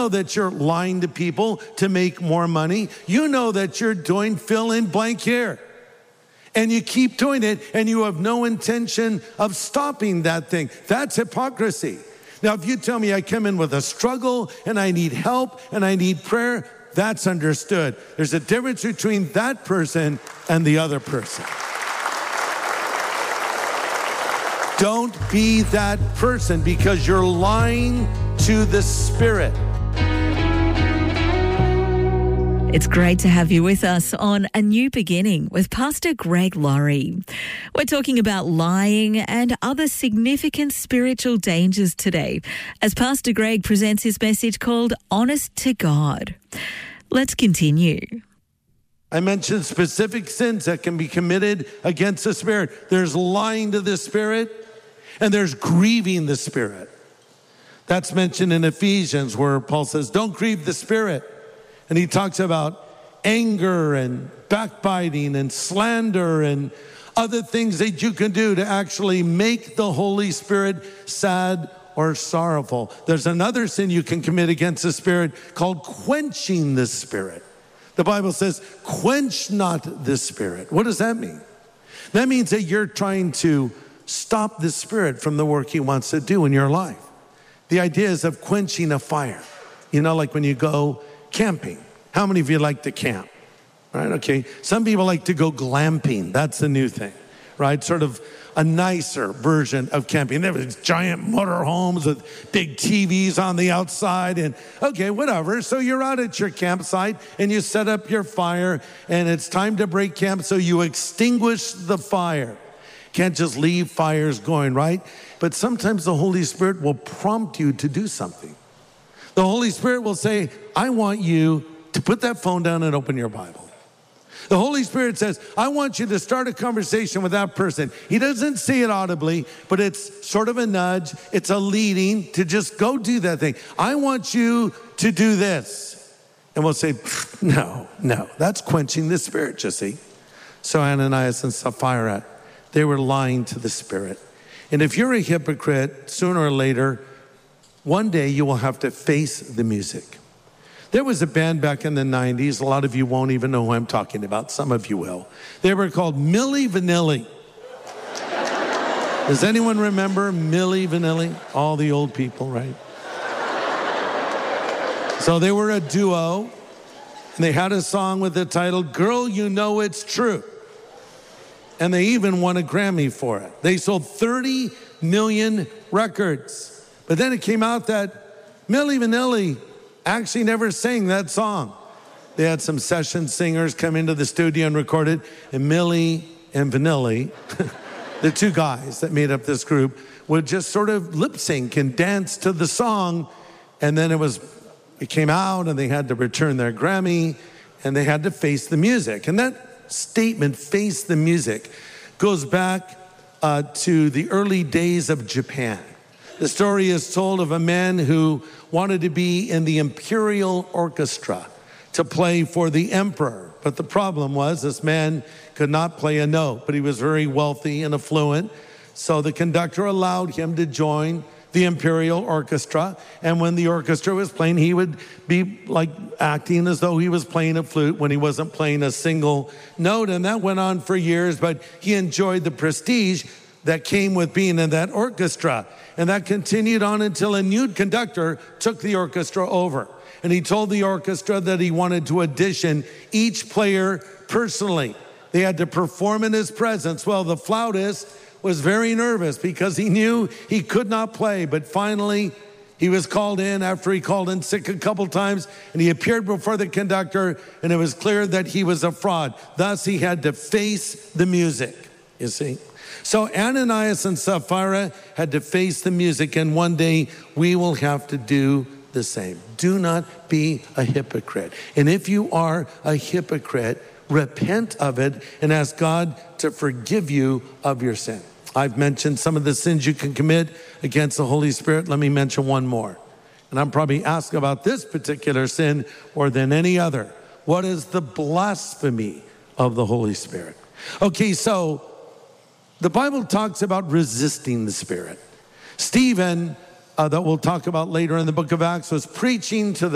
know that you're lying to people to make more money. You know that you're doing fill in blank here. And you keep doing it, and you have no intention of stopping that thing. That's hypocrisy. Now, if you tell me I come in with a struggle and I need help and I need prayer, that's understood. There's a difference between that person and the other person. Don't be that person because you're lying to the Spirit. It's great to have you with us on A New Beginning with Pastor Greg Laurie. We're talking about lying and other significant spiritual dangers today as Pastor Greg presents his message called Honest to God. Let's continue. I mentioned specific sins that can be committed against the Spirit. There's lying to the Spirit and there's grieving the Spirit. That's mentioned in Ephesians where Paul says, don't grieve the Spirit. And he talks about anger and backbiting and slander and other things that you can do to actually make the Holy Spirit sad or sorrowful. There's another sin you can commit against the Spirit called quenching the Spirit. The Bible says, quench not the Spirit. What does that mean? That means that you're trying to stop the Spirit from the work he wants to do in your life. The idea is of quenching a fire. You know, like when you go camping. How many of you like to camp? Right, okay. Some people like to go glamping. That's the new thing, right? Sort of a nicer version of camping. There was giant motorhomes with big TVs on the outside and okay, whatever. So you're out at your campsite and you set up your fire and it's time to break camp. So you extinguish the fire. Can't just leave fires going, right? But sometimes the Holy Spirit will prompt you to do something. The Holy Spirit will say, I want you to put that phone down and open your Bible. The Holy Spirit says, I want you to start a conversation with that person. He doesn't say it audibly, but it's sort of a nudge. It's a leading to just go do that thing. I want you to do this. And we'll say, no, that's quenching the Spirit, you see. So Ananias and Sapphira, they were lying to the Spirit. And if you're a hypocrite, sooner or later, one day you will have to face the music. There was a band back in the 90s. A lot of you won't even know who I'm talking about. Some of you will. They were called Milli Vanilli. Does anyone remember Milli Vanilli? All the old people, right? So they were a duo, and they had a song with the title, Girl, You Know It's True. And they even won a Grammy for it. They sold 30 million records. But then it came out that Milli Vanilli actually never sang that song. They had some session singers come into the studio and record it. And Milli and Vanilli, the two guys that made up this group, would just sort of lip sync and dance to the song. And then it came out and they had to return their Grammy and they had to face the music. And that statement, face the music, goes back to the early days of Japan. The story is told of a man who wanted to be in the Imperial Orchestra to play for the emperor. But the problem was this man could not play a note, but he was very wealthy and affluent. So the conductor allowed him to join the Imperial Orchestra. And when the orchestra was playing, he would be like acting as though he was playing a flute when he wasn't playing a single note. And that went on for years, but he enjoyed the prestige that came with being in that orchestra. And that continued on until a new conductor took the orchestra over. And he told the orchestra that he wanted to audition each player personally. They had to perform in his presence. Well, the flautist was very nervous because he knew he could not play. But finally, he was called in after he called in sick a couple times. And he appeared before the conductor, and it was clear that he was a fraud. Thus, he had to face the music, you see. So Ananias and Sapphira had to face the music, and one day we will have to do the same. Do not be a hypocrite. And if you are a hypocrite, repent of it and ask God to forgive you of your sin. I've mentioned some of the sins you can commit against the Holy Spirit. Let me mention one more. And I'm probably asked about this particular sin more than any other. What is the blasphemy of the Holy Spirit? Okay, so the Bible talks about resisting the Spirit. Stephen, that we'll talk about later in the book of Acts, was preaching to the